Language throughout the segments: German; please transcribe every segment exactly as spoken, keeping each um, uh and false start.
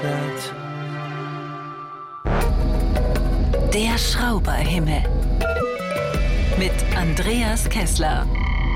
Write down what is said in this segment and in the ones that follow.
wird. Der Schrauberhimmel mit Andreas Kessler.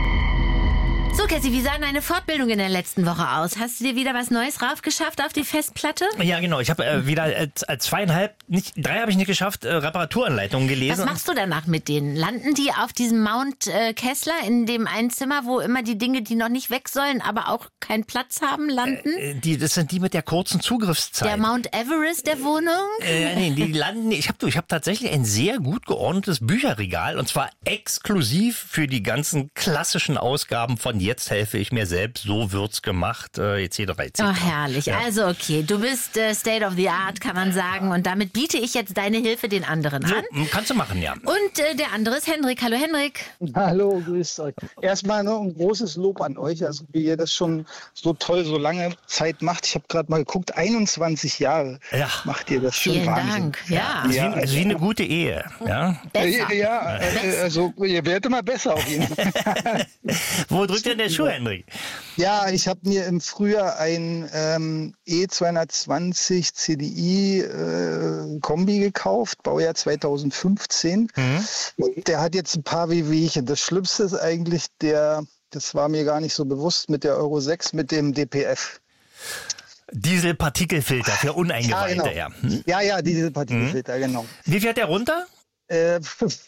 So, Cassie, wie sah deine Fortbildung in der letzten Woche aus? Hast du dir wieder was Neues raufgeschafft auf die Festplatte? Ja, genau. Ich habe äh, wieder äh, zweieinhalb, nicht, drei habe ich nicht geschafft, äh, Reparaturanleitungen gelesen. Was machst du danach mit denen? Landen die auf diesem Mount äh, Kessler in dem einen Zimmer, wo immer die Dinge, die noch nicht weg sollen, aber auch keinen Platz haben, landen? Äh, die, das sind die mit der kurzen Zugriffszeit. Der Mount Everest der Wohnung? Äh, nee, die landen. Ich habe ich hab tatsächlich ein sehr gut geordnetes Bücherregal und zwar exklusiv für die ganzen klassischen Ausgaben von Jetzt helfe ich mir selbst, so wird's gemacht, äh, et cetera et cetera. Oh, herrlich. Ja. Also, okay, du bist äh, State of the Art, kann man sagen. Und damit biete ich jetzt deine Hilfe den anderen an. So, kannst du machen, ja. Und äh, der andere ist Henrik. Hallo, Henrik. Hallo, grüß euch. Erstmal noch ein großes Lob an euch, also wie ihr das schon so toll, so lange Zeit macht. Ich habe gerade mal geguckt, einundzwanzig Jahre ja. macht ihr das schon. Vielen Wahnsinn. Dank, ja. Das ist, ja, wie, das ist wie eine gute Ehe, ja. Besser. Ja, äh, also ihr werdet immer besser auf jeden Fall. Wo drückt denn der Schuh, Henrik? Ja, ich habe mir im Frühjahr ein ähm, E zweihundertzwanzig C D I äh, Kombi gekauft, Baujahr zweitausendfünfzehn. Mhm. Und der hat jetzt ein paar Wehwehchen. Das Schlimmste ist eigentlich der, das war mir gar nicht so bewusst, mit der Euro sechs, mit dem D P F. Dieselpartikelfilter für Uneingeweihte, ja. Genau. Ja, hm? ja, ja, Dieselpartikelfilter, mhm. genau. Wie fährt der runter? Äh,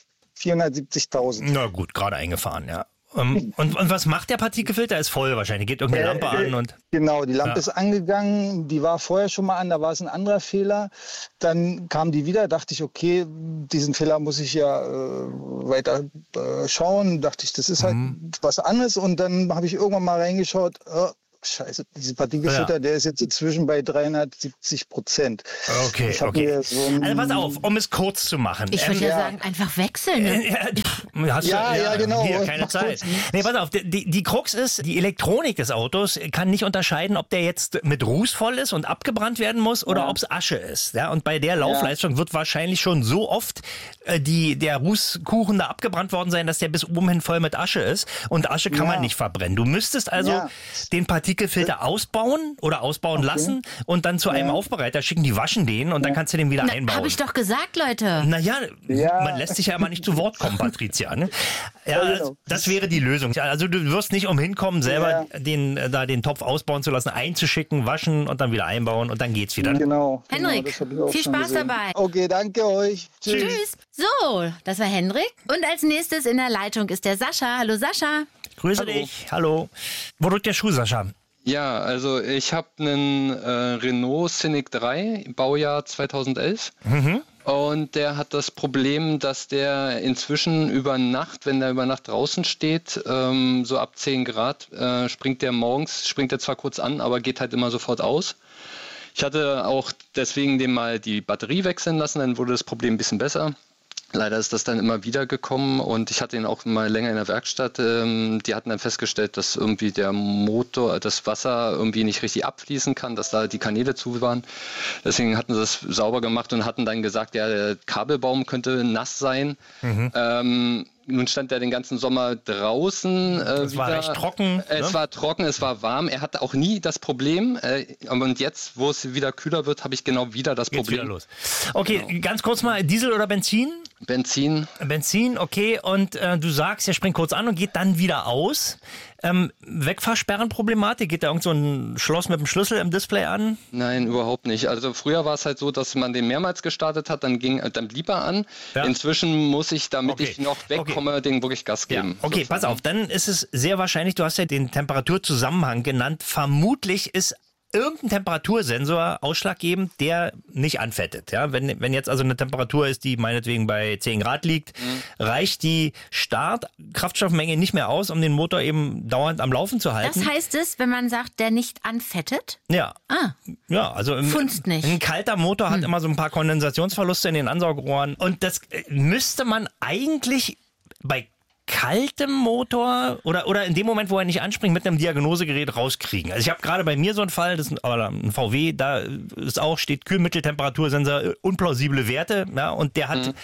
vierhundertsiebzigtausend. Na gut, gerade eingefahren, ja. Um, und, und was macht der Partikelfilter? Ist voll wahrscheinlich. Geht irgendeine Lampe äh, an und. Genau, die Lampe ja. ist angegangen, die war vorher schon mal an, da war es ein anderer Fehler. Dann kam die wieder, dachte ich, okay, diesen Fehler muss ich ja äh, weiter äh, schauen. Dachte ich, das ist halt mhm. was anderes. Und dann habe ich irgendwann mal reingeschaut, oh, Scheiße, dieser Partikelfilter, ja. der ist jetzt inzwischen bei dreihundertsiebzig Prozent. Okay, okay. So also pass auf, um es kurz zu machen. Ich würde ähm, ja, ja sagen, einfach wechseln. Ne? Äh, hast ja, du, ja, ja, genau. Hier, keine Mach Zeit. Nee, pass auf, die, die Krux ist, die Elektronik des Autos kann nicht unterscheiden, ob der jetzt mit Ruß voll ist und abgebrannt werden muss oder ja. ob es Asche ist. Ja, und bei der Laufleistung ja. wird wahrscheinlich schon so oft äh, die, der Rußkuchen da abgebrannt worden sein, dass der bis oben hin voll mit Asche ist. Und Asche kann ja. man nicht verbrennen. Du müsstest also ja. den Partikelfilter Partikelfilter ausbauen oder ausbauen okay. lassen und dann zu einem ja. Aufbereiter schicken, die waschen den und ja. dann kannst du den wieder Na, einbauen. Habe ich doch gesagt, Leute. Naja, ja. man lässt sich ja immer nicht zu Wort kommen, Patricia. Ne? Ja, also, das wäre die Lösung. Also du wirst nicht umhin kommen, selber ja. den, da den Topf ausbauen zu lassen, einzuschicken, waschen und dann wieder einbauen und dann geht's wieder. Genau. Henrik, genau, viel Spaß gesehen. dabei. Okay, danke euch. Tschüss. Tschüss. So, das war Henrik. Und als nächstes in der Leitung ist der Sascha. Hallo Sascha. Grüße Hallo. dich. Hallo. Wo drückt der Schuh, Sascha? Ja, also ich habe einen äh, Renault Scenic drei, Baujahr zweitausendelf. Mhm. Und der hat das Problem, dass der inzwischen über Nacht, wenn der über Nacht draußen steht, ähm, so ab zehn Grad, äh, springt der morgens, springt er zwar kurz an, aber geht halt immer sofort aus. Ich hatte auch deswegen dem mal die Batterie wechseln lassen, dann wurde das Problem ein bisschen besser. Leider ist das dann immer wieder gekommen und ich hatte ihn auch mal länger in der Werkstatt. Ähm, die hatten dann festgestellt, dass irgendwie der Motor, das Wasser irgendwie nicht richtig abfließen kann, dass da die Kanäle zu waren. Deswegen hatten sie das sauber gemacht und hatten dann gesagt, ja, der Kabelbaum könnte nass sein. Mhm. Ähm, Nun stand er den ganzen Sommer draußen. Äh, es war wieder. recht trocken. Es ne? war trocken, es war warm. Er hatte auch nie das Problem. Äh, und jetzt, wo es wieder kühler wird, habe ich genau wieder das Geht's Problem. Wieder los. Okay, genau. Ganz kurz mal, Diesel oder Benzin? Benzin. Benzin, okay. Und äh, du sagst, er springt kurz an und geht dann wieder aus. Ähm, Wegfahrsperrenproblematik? Geht da irgend so ein Schloss mit dem Schlüssel im Display an? Nein, überhaupt nicht. Also früher war es halt so, dass man den mehrmals gestartet hat, dann ging, dann blieb er an. Ja. Inzwischen muss ich, damit okay. ich noch wegkomme, okay. den wirklich Gas geben. Ja. Okay, sozusagen. Pass auf, dann ist es sehr wahrscheinlich, du hast ja den Temperaturzusammenhang genannt, vermutlich ist irgendein Temperatursensor ausschlaggebend, der nicht anfettet. Ja, wenn, wenn jetzt also eine Temperatur ist, die meinetwegen bei zehn Grad liegt, mhm. reicht die Startkraftstoffmenge nicht mehr aus, um den Motor eben dauernd am Laufen zu halten. Das heißt es, wenn man sagt, der nicht anfettet? Ja. Ah. Ja, also im, Funzt nicht. ein kalter Motor hm. hat immer so ein paar Kondensationsverluste in den Ansaugrohren. Und das müsste man eigentlich bei kaltem Motor oder, oder in dem Moment, wo er nicht anspringt, mit einem Diagnosegerät rauskriegen. Also ich habe gerade bei mir so einen Fall, das ist ein V W, da ist auch, steht Kühlmitteltemperatursensor, unplausible Werte, ja, und der hat mhm.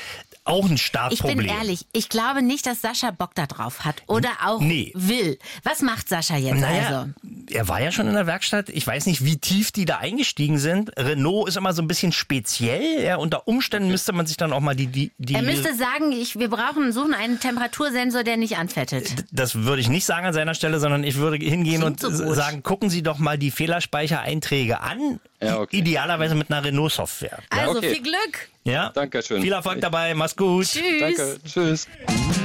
auch ein Ich Startproblem. bin ehrlich, ich glaube nicht, dass Sascha Bock da drauf hat oder auch Nee. will. Was macht Sascha jetzt Naja, also? er war ja schon in der Werkstatt. Ich weiß nicht, wie tief die da eingestiegen sind. Renault ist immer so ein bisschen speziell. Ja, unter Umständen müsste man sich dann auch mal die... die, die Er müsste sagen, ich, wir brauchen, suchen einen Temperatursensor, der nicht anfettet. Das würde ich nicht sagen an seiner Stelle, sondern ich würde hingehen Klingt und so gut. sagen, gucken Sie doch mal die Fehlerspeichereinträge an. Ja, okay. Idealerweise mit einer Renault-Software. Also okay. viel Glück. Ja? Dankeschön. Viel Erfolg dabei. Mach's gut. Tschüss. Danke, tschüss.